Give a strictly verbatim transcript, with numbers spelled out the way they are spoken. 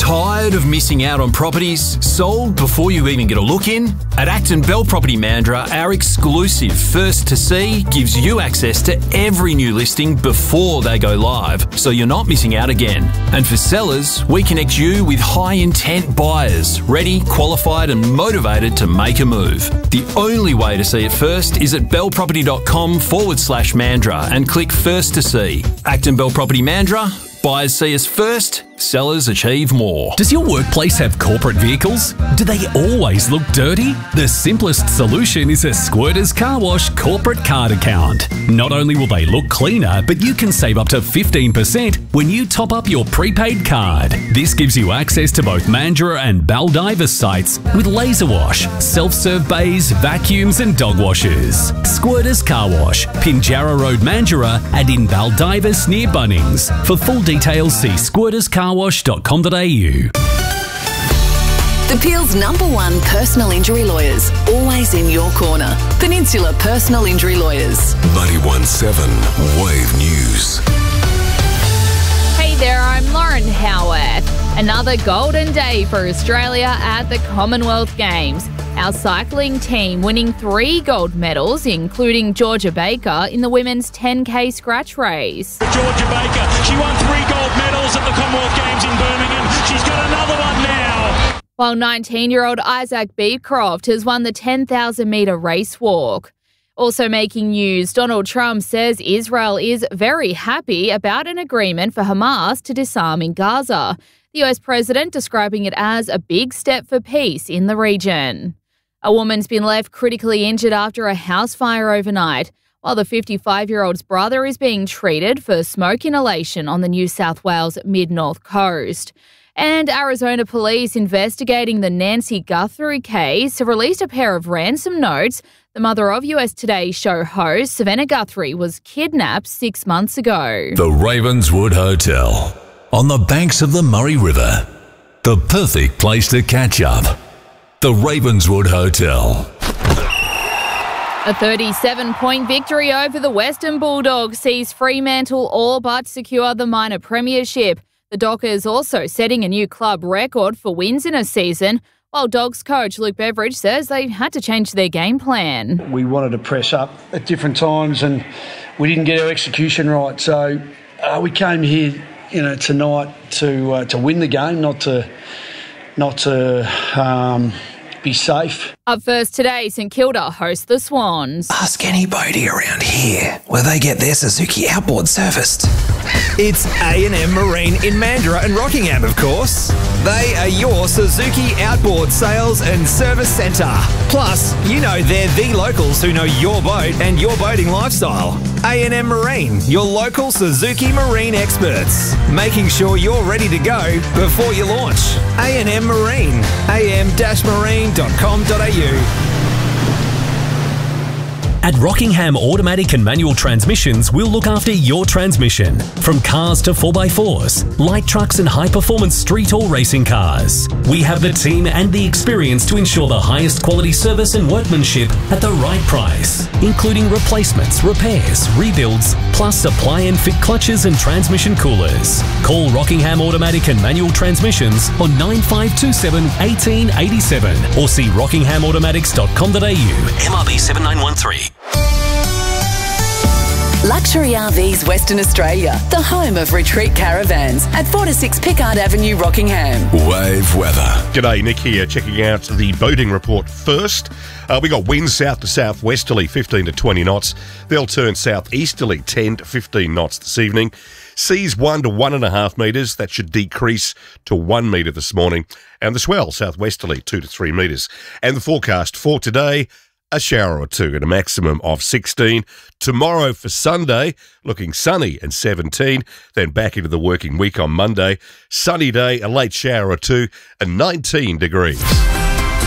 Tired of missing out on properties sold before you even get a look in? At Acton Bell Property Mandurah, our exclusive First to See gives you access to every new listing before they go live, so you're not missing out again. And for sellers, we connect you with high-intent buyers, ready, qualified and motivated to make a move. The only way to see it first is at bellproperty.com forward slash Mandurah and click First to See. Acton Bell Property Mandurah. Buyers see us first, sellers achieve more. Does your workplace have corporate vehicles? Do they always look dirty? The simplest solution is a Squirters Car Wash corporate card account. Not only will they look cleaner, but you can save up to fifteen percent when you top up your prepaid card. This gives you access to both Mandurah and Baldivis sites with laser wash, self-serve bays, vacuums and dog washers. Squirters Car Wash, Pinjarra Road, Mandurah and in Baldivis near Bunnings. For full details, see squirters car wash dot com dot a u. The Peel's number one personal injury lawyers, always in your corner. Peninsula Personal Injury Lawyers. ninety-one point seven Wave News. Hey there, I'm Lauren Howarth. Another golden day for Australia at the Commonwealth Games. Our cycling team winning three gold medals, including Georgia Baker in the women's ten K scratch race. Georgia Baker, she won three gold medals at the Commonwealth Games in Birmingham. She's got another one now. While nineteen-year-old Isaac Beecroft has won the ten thousand metre race walk. Also making news, Donald Trump says Israel is very happy about an agreement for Hamas to disarm in Gaza. The U S president describing it as a big step for peace in the region. A woman's been left critically injured after a house fire overnight, while the fifty-five-year-old's brother is being treated for smoke inhalation on the New South Wales mid-north coast. And Arizona police investigating the Nancy Guthrie case have released a pair of ransom notes. The mother of U S Today show host Savannah Guthrie was kidnapped six months ago. The Ravenswood Hotel, on the banks of the Murray River. The perfect place to catch up. The Ravenswood Hotel. A thirty-seven point victory over the Western Bulldogs sees Fremantle all but secure the minor premiership. The Dockers also setting a new club record for wins in a season, while Dogs coach Luke Beveridge says they had to change their game plan. We wanted to press up at different times and we didn't get our execution right. So uh, we came here, you know, tonight to uh, to win the game, not to not to um, be safe. Up first today, St Kilda host the Swans. Ask anybody around here where they get their Suzuki outboard serviced. It's A and M Marine in Mandurah and Rockingham, of course. They are your Suzuki outboard sales and service centre. Plus, you know they're the locals who know your boat and your boating lifestyle. A and M Marine, your local Suzuki Marine experts, making sure you're ready to go before you launch. A and M Marine, a m dash marine dot com dot a u. At Rockingham Automatic and Manual Transmissions, we'll look after your transmission. From cars to four by fours, light trucks and high-performance street or racing cars. We have the team and the experience to ensure the highest quality service and workmanship at the right price, including replacements, repairs, rebuilds, plus supply and fit clutches and transmission coolers. Call Rockingham Automatic and Manual Transmissions on nine five two seven, one eight eight seven or see rockingham automatics dot com dot a u. M R B seven nine one three. Luxury R Vs Western Australia, the home of retreat caravans at four to six Pickard Avenue, Rockingham. Wave weather. G'day, Nick here, checking out the boating report first. Uh, we got winds south to southwesterly, fifteen to twenty knots. They'll turn southeasterly, ten to fifteen knots this evening. Seas one to one and a half metres. That should decrease to one metre this morning. And the swell, southwesterly, two to three metres. And the forecast for today, a shower or two at a maximum of sixteen. Tomorrow for Sunday, looking sunny and seventeen. Then back into the working week on Monday. Sunny day, a late shower or two, and nineteen degrees.